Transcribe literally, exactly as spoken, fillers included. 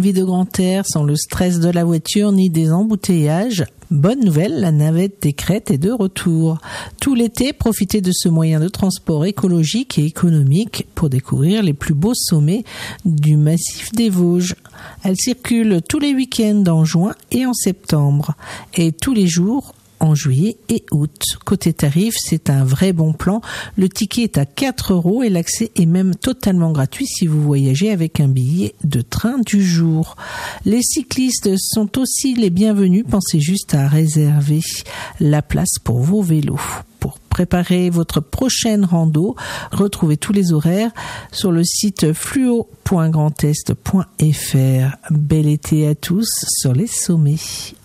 vie de grand air sans le stress de la voiture ni des embouteillages. Bonne nouvelle, la navette des Crêtes est de retour. Tout l'été, profitez de ce moyen de transport écologique et économique pour découvrir les plus beaux sommets du massif des Vosges. Elle circule tous les week-ends en juin et en septembre et tous les jours en juillet et août. Côté tarif, c'est un vrai bon plan. Le ticket est à quatre euros et l'accès est même totalement gratuit si vous voyagez avec un billet de train du jour. Les cyclistes sont aussi les bienvenus. Pensez juste à réserver la place pour vos vélos. Pour préparer votre prochaine rando, retrouvez tous les horaires sur le site fluo point grand est point f r. Bel été à tous sur les sommets.